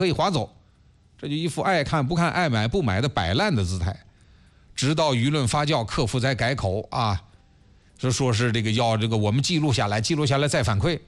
可以划走，这就一副爱看不看、爱买不买的摆烂的姿态。直到舆论发酵，客服才改口啊，说是这个要这个我们记录下来再反馈。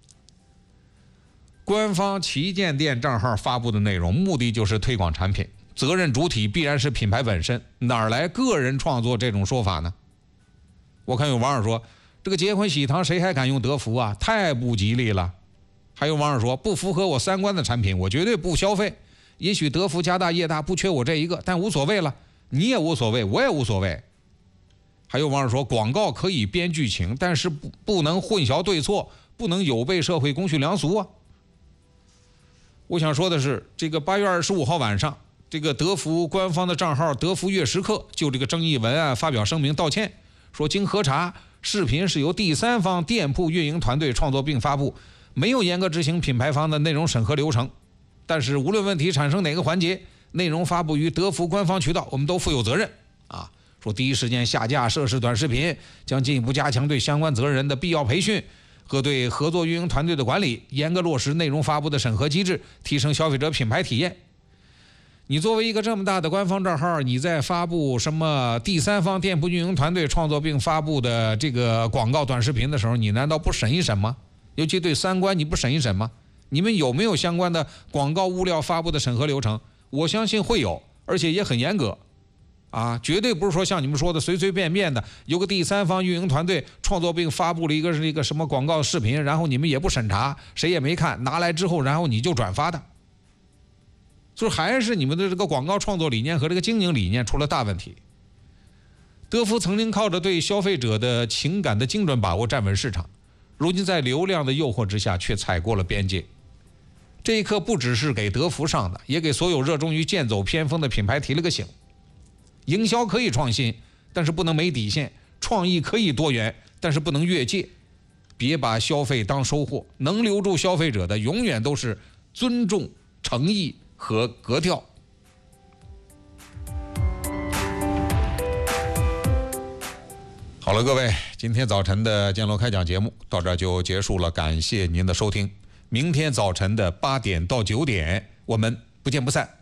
官方旗舰店账号发布的内容，目的就是推广产品，责任主体必然是品牌本身，哪来个人创作这种说法呢？我看有网友说，这个结婚喜糖谁还敢用德芙啊？太不吉利了。还有网友说，不符合我三观的产品，我绝对不消费。也许德芙家大业大，不缺我这一个，但无所谓了，你也无所谓，我也无所谓。还有网友说，广告可以编剧情，但是不能混淆对错，不能有悖社会公序良俗啊。我想说的是，这个8月25号晚上，这个德芙官方的账号德芙悦时刻就这个争议文案发表声明道歉，说经核查，视频是由第三方店铺运营团队创作并发布，没有严格执行品牌方的内容审核流程。但是无论问题产生哪个环节，内容发布于德芙官方渠道，我们都负有责任啊。说第一时间下架涉事短视频，将进一步加强对相关责任人的必要培训和对合作运营团队的管理，严格落实内容发布的审核机制，提升消费者品牌体验。你作为一个这么大的官方账号，你在发布什么第三方店铺运营团队创作并发布的这个广告短视频的时候，你难道不审一审吗？尤其对三观你不审一审吗？你们有没有相关的广告物料发布的审核流程？我相信会有，而且也很严格啊，绝对不是说像你们说的随随便便的，有个第三方运营团队创作并发布了一个什么广告视频，然后你们也不审查，谁也没看，拿来之后然后你就转发的。所以还是你们的这个广告创作理念和这个经营理念出了大问题。德芙曾经靠着对消费者的情感的精准把握站稳市场，如今在流量的诱惑之下却踩过了边界。这一刻不只是给德芙上的，也给所有热衷于剑走偏锋的品牌提了个醒。营销可以创新，但是不能没底线；创意可以多元，但是不能越界。别把消费当收获，能留住消费者的永远都是尊重、诚意和格调。好了，各位，今天早晨的建楼开讲节目到这就结束了，感谢您的收听。明天早晨的8点到9点，我们不见不散。